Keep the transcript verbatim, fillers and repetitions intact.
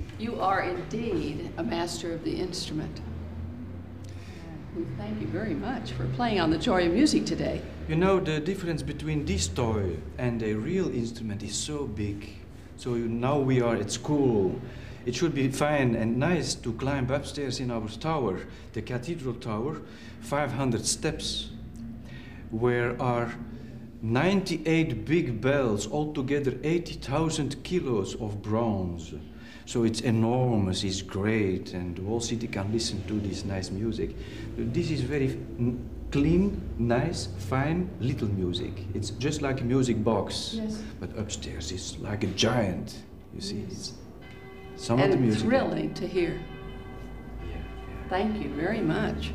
You are indeed a master of the instrument. We thank you very much for playing on the Joy of Music today. You know, the difference between this toy and a real instrument is so big. So you, now we are at school. It should be fine and nice to climb upstairs in our tower, the cathedral tower, five hundred steps, where are ninety-eight big bells, altogether eighty thousand kilos of bronze. So it's enormous, it's great, and the whole city can listen to this nice music. This is very clean, nice, fine, little music. It's just like a music box. Yes. But upstairs it's like a giant, you see. Yes. It's some and of the music. thrilling to hear. Yeah, yeah. Thank you very much.